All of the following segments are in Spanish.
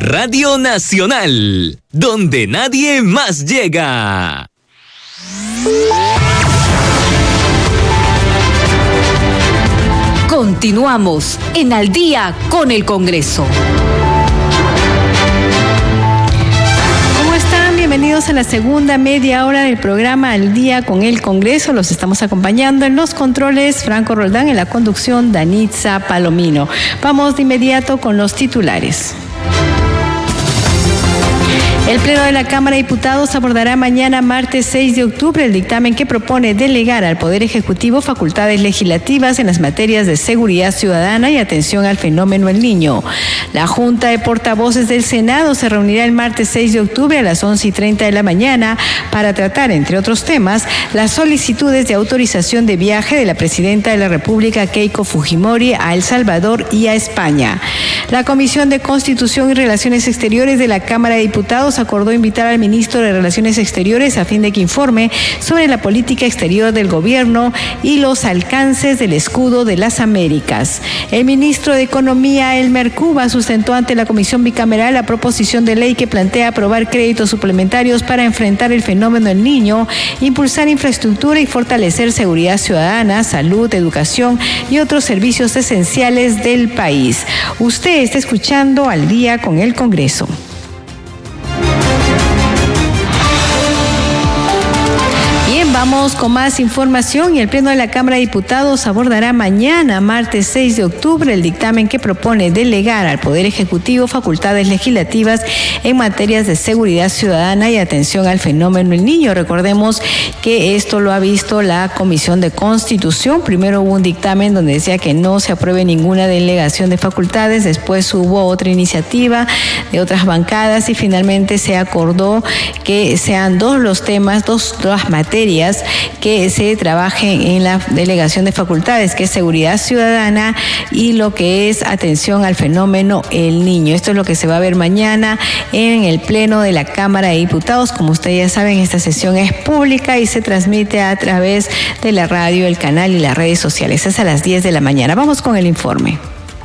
Radio Nacional, donde nadie más llega. Continuamos en Al Día con el Congreso. ¿Cómo están? Bienvenidos a la segunda media hora del programa Al Día con el Congreso. Los estamos acompañando en los controles Franco Roldán, en la conducción Danitza Palomino. Vamos de inmediato con los titulares. El Pleno de la Cámara de Diputados abordará mañana, martes 6 de octubre, el dictamen que propone delegar al Poder Ejecutivo facultades legislativas en las materias de seguridad ciudadana y atención al fenómeno El Niño. La Junta de Portavoces del Senado se reunirá el martes 6 de octubre a las 11:30 de la mañana para tratar, entre otros temas, las solicitudes de autorización de viaje de la Presidenta de la República, Keiko Fujimori, a El Salvador y a España. La Comisión de Constitución y Relaciones Exteriores de la Cámara de Diputados acordó invitar al ministro de Relaciones Exteriores a fin de que informe sobre la política exterior del gobierno y los alcances del escudo de las Américas. El ministro de Economía, Elmer Cuba, sustentó ante la Comisión Bicameral la proposición de ley que plantea aprobar créditos suplementarios para enfrentar el fenómeno El Niño, impulsar infraestructura y fortalecer seguridad ciudadana, salud, educación y otros servicios esenciales del país. Usted está escuchando Al Día con el Congreso. Vamos con más información y el Pleno de la Cámara de Diputados abordará mañana, martes 6 de octubre, el dictamen que propone delegar al Poder Ejecutivo facultades legislativas en materias de seguridad ciudadana y atención al fenómeno El Niño. Recordemos que esto lo ha visto la Comisión de Constitución. Primero hubo un dictamen donde decía que no se apruebe ninguna delegación de facultades, después hubo otra iniciativa de otras bancadas y finalmente se acordó que sean dos las materias que se trabajen en la delegación de facultades, que es seguridad ciudadana y lo que es atención al fenómeno El Niño. Esto es lo que se va a ver mañana en el Pleno de la Cámara de Diputados. Como ustedes ya saben, esta sesión es pública y se transmite a través de la radio, el canal y las redes sociales. Es a las 10 de la mañana. Vamos con el informe.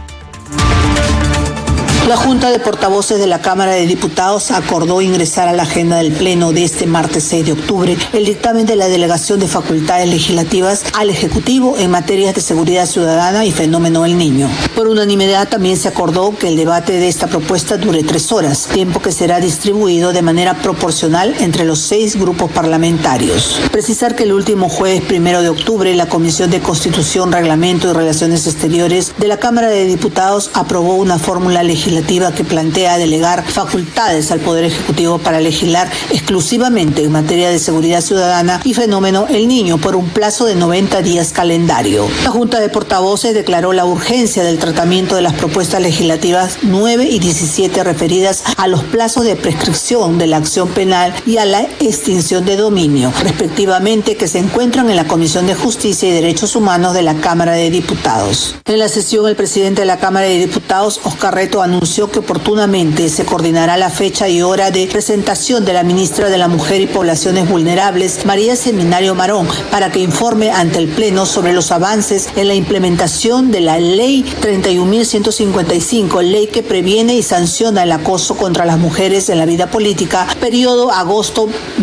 La Junta de Portavoces de la Cámara de Diputados acordó ingresar a la agenda del Pleno de este martes 6 de octubre el dictamen de la delegación de facultades legislativas al Ejecutivo en materias de seguridad ciudadana y fenómeno El Niño. Por unanimidad también se acordó que el debate de esta propuesta dure 3 horas, tiempo que será distribuido de manera proporcional entre los 6 grupos parlamentarios. Precisar que el último jueves 1 de octubre la Comisión de Constitución, Reglamento y Relaciones Exteriores de la Cámara de Diputados aprobó una fórmula legislativa que plantea delegar facultades al Poder Ejecutivo para legislar exclusivamente en materia de seguridad ciudadana y fenómeno El Niño por un plazo de 90 días calendario. La Junta de Portavoces declaró la urgencia del tratamiento de las propuestas legislativas 9 y 17 referidas a los plazos de prescripción de la acción penal y a la extinción de dominio, respectivamente, que se encuentran en la Comisión de Justicia y Derechos Humanos de la Cámara de Diputados. En la sesión, el presidente de la Cámara de Diputados, Oscar Reto, anunció que oportunamente se coordinará la fecha y hora de presentación de la ministra de la Mujer y Poblaciones Vulnerables, María Seminario Marón, para que informe ante el Pleno sobre los avances en la implementación de la Ley 31.155, ley que previene y sanciona el acoso contra las mujeres en la vida política, periodo agosto